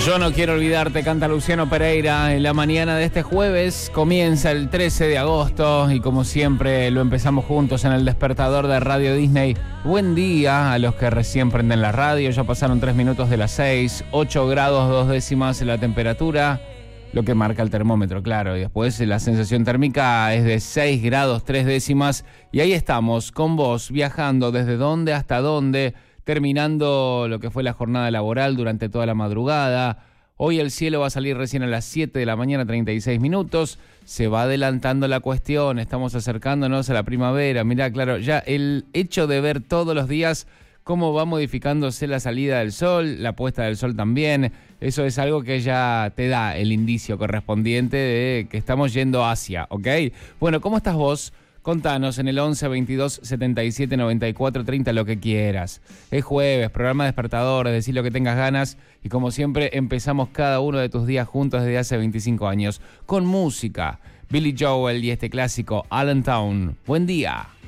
Yo no quiero olvidarte, canta Luciano Pereira. En la mañana de este jueves comienza el 13 de agosto y como siempre lo empezamos juntos en el despertador de Radio Disney. Buen día a los que recién prenden la radio, ya pasaron 3 minutos de las 6, 8 grados 2 décimas la temperatura, lo que marca el termómetro, claro, y después la sensación térmica es de 6 grados 3 décimas y ahí estamos con vos viajando desde dónde hasta dónde, terminando lo que fue la jornada laboral durante toda la madrugada. Hoy el cielo va a salir recién a las 7 de la mañana, 36 minutos. Se va adelantando la cuestión, estamos acercándonos a la primavera. Mirá, claro, ya el hecho de ver todos los días cómo va modificándose la salida del sol, la puesta del sol también, eso es algo que ya te da el indicio correspondiente de que estamos yendo hacia, ¿ok? Bueno, ¿cómo estás vos? Contanos en el 11 22 77 94 30 lo que quieras. Es jueves, programa despertador, decir lo que tengas ganas y como siempre empezamos cada uno de tus días juntos desde hace 25 años con música. Billy Joel y este clásico Allentown. Buen día.